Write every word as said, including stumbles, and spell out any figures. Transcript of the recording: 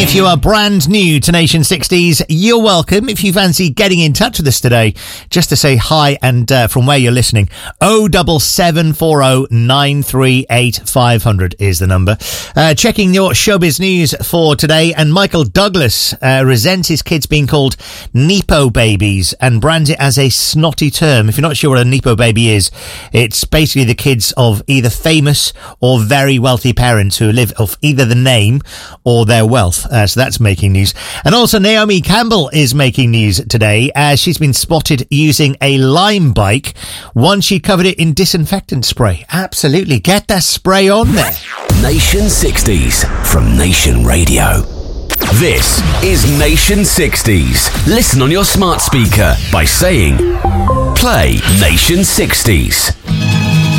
If you are brand new to Nation sixties, you're welcome. If you fancy getting in touch with us today, just to say hi and uh, from where you're listening, oh seven seven four oh nine three eight five hundred is the number. Uh, checking your showbiz news for today, and Michael Douglas uh, resents his kids being called Nepo babies and brands it as a snotty term. If you're not sure what a Nepo baby is, it's basically the kids of either famous or very wealthy parents who live off either the name or their wealth. Uh, so that's making news. And also Naomi Campbell is making news today as she's been spotted using a Lime bike once she covered it in disinfectant spray. Absolutely. Get that spray on there. Nation sixties from Nation Radio. This is Nation sixties. Listen on your smart speaker by saying, play Nation sixties.